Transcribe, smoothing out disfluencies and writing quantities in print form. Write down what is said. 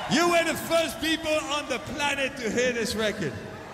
You were the first people on the planet to hear this record.